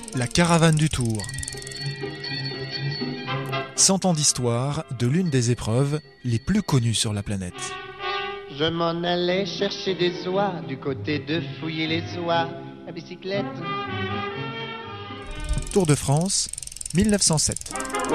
La caravane du Tour. 100 ans d'histoire de l'une des épreuves les plus connues sur la planète. Je m'en allais chercher des oies du côté de fouiller les oies à bicyclette. Tour de France, 1907.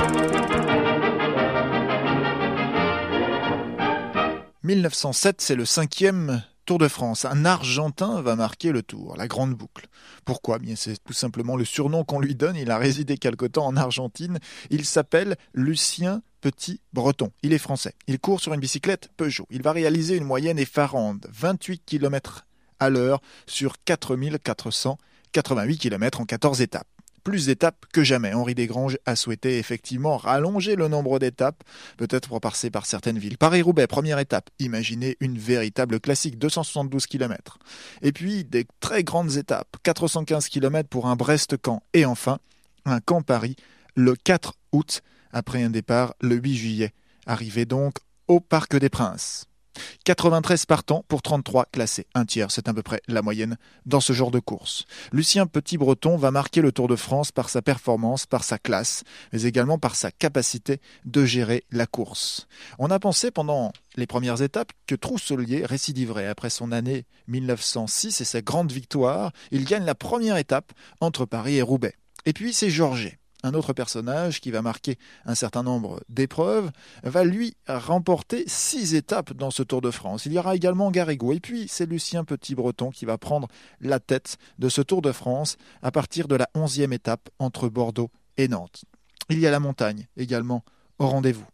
« 1907, c'est le 5e Tour de France. Un Argentin va marquer le Tour, la grande boucle. Pourquoi ? Bien, c'est tout simplement le surnom qu'on lui donne. Il a résidé quelque temps en Argentine. Il s'appelle Lucien Petit-Breton. Il est français. Il court sur une bicyclette Peugeot. Il va réaliser une moyenne effarante, 28 km à l'heure sur 4488 km en 14 étapes. Plus d'étapes que jamais. Henri Desgranges a souhaité effectivement rallonger le nombre d'étapes, peut-être pour passer par certaines villes. Paris-Roubaix, première étape. Imaginez une véritable classique, 272 km. Et puis des très grandes étapes, 415 km pour un Brest-Caen. Et enfin, un Caen-Paris le 4 août, après un départ le 8 juillet. Arrivé donc au Parc des Princes. 93 partants pour 33 classés. Un tiers, c'est à peu près la moyenne dans ce genre de course. Lucien Petit-Breton va marquer le Tour de France par sa performance, par sa classe, mais également par sa capacité de gérer la course. On a pensé pendant les premières étapes que Trousselier récidiverait après son année 1906 et sa grande victoire. Il gagne la première étape entre Paris et Roubaix. Et puis c'est Georget. Un autre personnage qui va marquer un certain nombre d'épreuves, va lui remporter 6 étapes dans ce Tour de France. Il y aura également Garrigou. Et puis, c'est Lucien Petit-Breton qui va prendre la tête de ce Tour de France à partir de la 11e étape entre Bordeaux et Nantes. Il y a la montagne également au rendez-vous.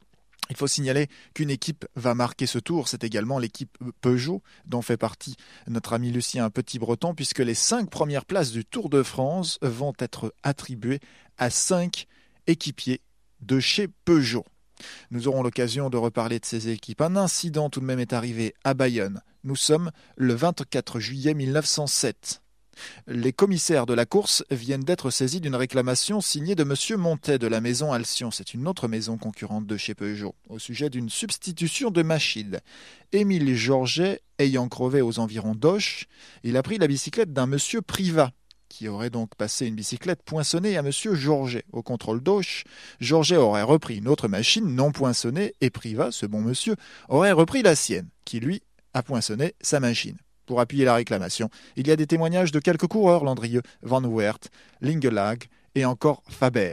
Il faut signaler qu'une équipe va marquer ce tour, c'est également l'équipe Peugeot, dont fait partie notre ami Lucien Petit-Breton, puisque les 5 premières places du Tour de France vont être attribuées à 5 équipiers de chez Peugeot. Nous aurons l'occasion de reparler de ces équipes. Un incident tout de même est arrivé à Bayonne. Nous sommes le 24 juillet 1907. Les commissaires de la course viennent d'être saisis d'une réclamation signée de M. Montet de la maison Alcyon. C'est une autre maison concurrente de chez Peugeot, au sujet d'une substitution de machine. Émile Georget, ayant crevé aux environs d'Auch, il a pris la bicyclette d'un M. Privat, qui aurait donc passé une bicyclette poinçonnée à M. Georget. Au contrôle d'Auch, Georget aurait repris une autre machine non poinçonnée et Privat, ce bon monsieur, aurait repris la sienne, qui lui a poinçonné sa machine. Pour appuyer la réclamation, il y a des témoignages de quelques coureurs, Landrieux, Van Weert, Lingelag et encore Faber.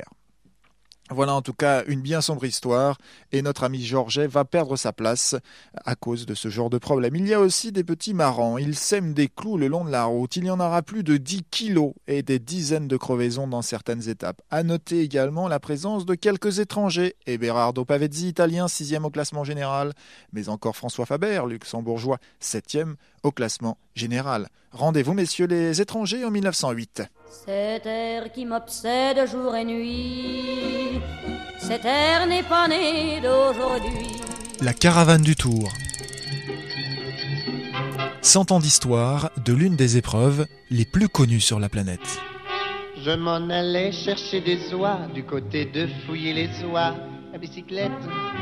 Voilà en tout cas une bien sombre histoire et notre ami Georget va perdre sa place à cause de ce genre de problème. Il y a aussi des petits marrants, ils sèment des clous le long de la route, il y en aura plus de 10 kilos et des dizaines de crevaisons dans certaines étapes. À noter également la présence de quelques étrangers, Eberardo Pavezzi, italien, 6e au classement général, mais encore François Faber, luxembourgeois, 7e au classement général. Rendez-vous messieurs les étrangers en 1908. Cet air qui m'obsède jour et nuit, cet air n'est pas né d'aujourd'hui. La caravane du Tour. 100 ans d'histoire de l'une des épreuves les plus connues sur la planète. Je m'en allais chercher des oies du côté de fouiller les oies à bicyclette.